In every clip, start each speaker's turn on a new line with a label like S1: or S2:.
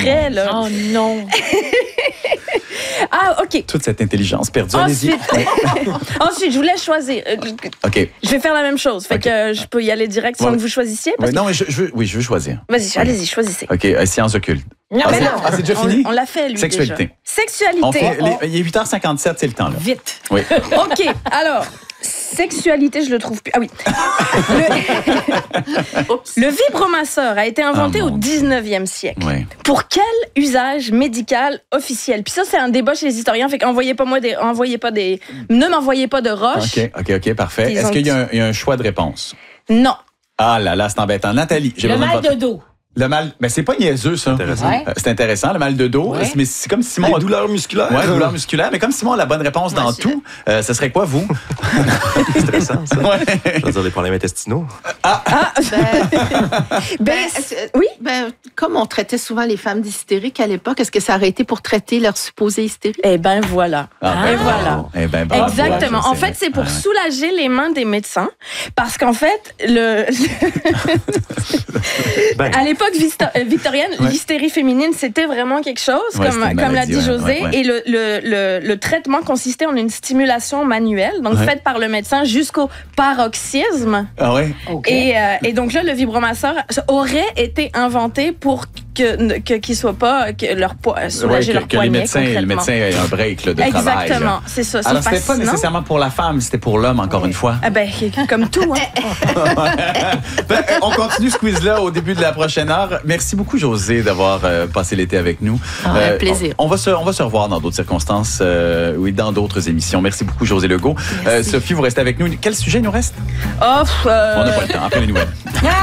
S1: prêt, là.
S2: Oh non!
S1: Ah, OK.
S3: Toute cette intelligence perdue, allez-y.
S1: Ensuite, je voulais choisir.
S3: OK.
S1: Je vais faire la même chose. Fait que je peux y aller direct sans que vous choisissiez. Parce
S3: Non, mais je veux choisir.
S1: Vas-y, allez-y, choisissez.
S3: OK, sciences occultes.
S1: Non, mais non.
S3: C'est déjà fini?
S1: On l'a fait, lui,
S3: Sexualité.
S1: déjà. Sexualité.
S3: Il est 8h57, c'est le temps, là.
S2: Vite!
S3: Oui.
S1: OK, alors, sexualité, je le trouve plus. Ah oui. Le vibromasseur a été inventé au 19e siècle.
S3: Oui.
S1: Pour quel usage médical officiel? Puis ça, c'est un débat chez les historiens, fait qu'envoyez pas ne m'envoyez pas de roches.
S3: OK, parfait. Est-ce qu'il y a un choix de réponse?
S1: Non.
S3: Ah là là, c'est embêtant. Nathalie, j'ai
S2: Le
S3: besoin
S2: mal
S3: de votre...
S2: de dos.
S3: Le mal, mais c'est pas niaiseux, ça.
S4: Intéressant.
S3: C'est intéressant, le mal de dos.
S2: Ouais.
S3: Mais c'est comme Simon.
S4: Douleur musculaire.
S3: Ouais, douleur musculaire. Mais comme Simon a la bonne réponse dans tout, ce serait quoi, vous?
S4: C'est intéressant, ça.
S3: Ouais.
S4: Je veux dire, les problèmes intestinaux.
S1: Oui?
S5: Comme on traitait souvent les femmes d'hystériques à l'époque, est-ce que ça aurait été pour traiter leur supposée hystérie?
S1: Eh bien, voilà.
S3: Ah,
S1: Et voilà.
S3: Eh ben, bravo.
S1: Exactement.
S3: Ouais,
S1: En fait, c'est pour soulager les mains des médecins. Parce qu'en fait, à l'époque victorienne, l'hystérie féminine, c'était vraiment quelque chose, comme l'a dit José. Et le traitement consistait en une stimulation manuelle, donc faite par le médecin jusqu'au paroxysme.
S3: Ah ouais?
S1: Okay. Et donc là, le vibromasseur aurait été inventé pour qu'ils soient pas soulager leur poignet.
S3: Le médecin ait un break là, de travail.
S1: Exactement, c'est ça.
S3: Alors, c'était pas nécessairement pour la femme, c'était pour l'homme, encore une fois.
S1: Ah ben, comme tout. Hein.
S3: On continue ce quiz-là au début de la prochaine heure. Merci beaucoup, José, d'avoir passé l'été avec nous.
S5: Un plaisir.
S3: On va se revoir dans d'autres circonstances, dans d'autres émissions. Merci beaucoup, José Legault. Sophie, vous restez avec nous. Quel sujet nous reste? On n'a pas le temps. Après les nouvelles.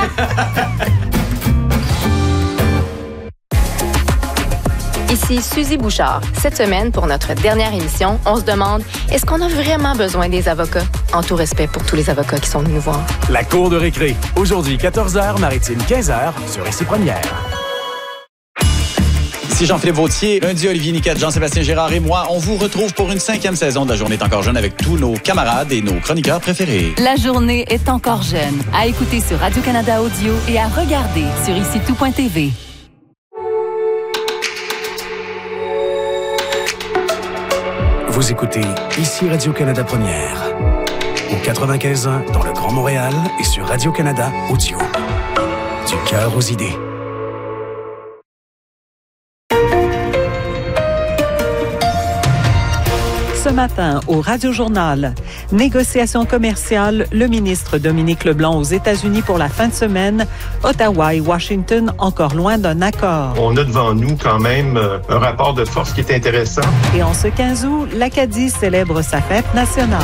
S6: Ici Suzy Bouchard. Cette semaine, pour notre dernière émission, on se demande, est-ce qu'on a vraiment besoin des avocats? En tout respect pour tous les avocats qui sont venus nous voir.
S7: La cour de récré. Aujourd'hui, 14h, Maritime 15h, sur Ici Première.
S3: Ici Jean-Philippe Vautier, lundi Olivier Niquette, Jean-Sébastien Gérard et moi, on vous retrouve pour une 5e saison de La Journée est encore jeune avec tous nos camarades et nos chroniqueurs préférés.
S8: La Journée est encore jeune. À écouter sur Radio-Canada Audio et à regarder sur IciTout.tv.
S7: Vous écoutez Ici Radio-Canada Première. Au 95.1 dans le Grand Montréal et sur Radio-Canada Audio. Du cœur aux idées.
S9: Ce matin, au Radio-Journal, négociations commerciales, le ministre Dominique Leblanc aux États-Unis pour la fin de semaine, Ottawa et Washington encore loin d'un accord.
S10: On a devant nous quand même un rapport de force qui est intéressant.
S9: Et en ce 15 août, l'Acadie célèbre sa fête nationale.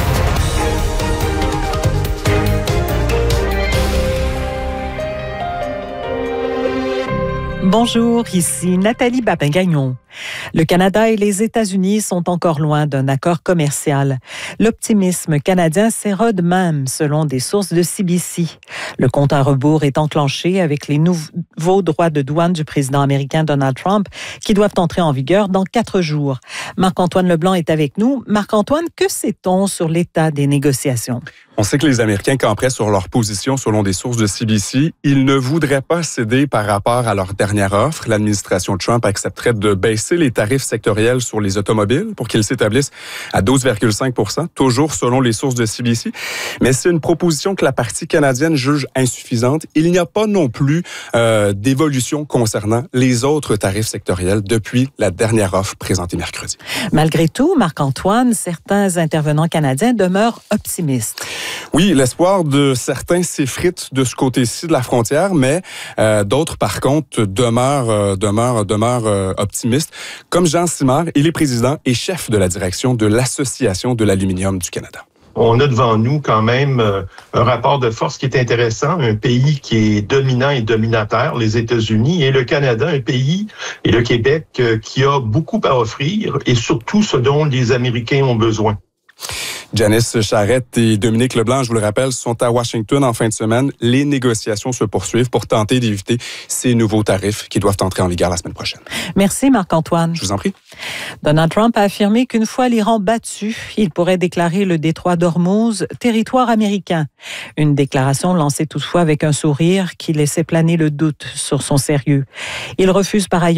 S9: Bonjour, ici Nathalie Babin-Gagnon. Le Canada et les États-Unis sont encore loin d'un accord commercial. L'optimisme canadien s'érode même, selon des sources de CBC. Le compte à rebours est enclenché avec les nouveaux droits de douane du président américain Donald Trump qui doivent entrer en vigueur dans 4 jours. Marc-Antoine Leblanc est avec nous. Marc-Antoine, que sait-on sur l'état des négociations?
S11: On sait que les Américains camperaient sur leur position selon des sources de CBC. Ils ne voudraient pas céder par rapport à leur dernière offre. L'administration Trump accepterait de baisser les tarifs sectoriels sur les automobiles pour qu'ils s'établissent à 12,5 %, toujours selon les sources de CBC. Mais c'est une proposition que la partie canadienne juge insuffisante. Il n'y a pas non plus d'évolution concernant les autres tarifs sectoriels depuis la dernière offre présentée mercredi.
S9: Malgré tout, Marc-Antoine, certains intervenants canadiens demeurent optimistes.
S11: Oui, l'espoir de certains s'effrite de ce côté-ci de la frontière, mais d'autres, par contre, demeurent optimistes. Comme Jean Simard, il est président et chef de la direction de l'Association de l'aluminium du Canada.
S10: On a devant nous quand même un rapport de force qui est intéressant, un pays qui est dominant et dominateur, les États-Unis, et le Canada, un pays, et le Québec, qui a beaucoup à offrir, et surtout ce dont les Américains ont besoin.
S11: Janice Charette et Dominique Leblanc, je vous le rappelle, sont à Washington en fin de semaine. Les négociations se poursuivent pour tenter d'éviter ces nouveaux tarifs qui doivent entrer en vigueur la semaine prochaine.
S9: Merci Marc-Antoine.
S11: Je vous en prie.
S9: Donald Trump a affirmé qu'une fois l'Iran battu, il pourrait déclarer le détroit d'Ormuz territoire américain. Une déclaration lancée toutefois avec un sourire qui laissait planer le doute sur son sérieux. Il refuse par ailleurs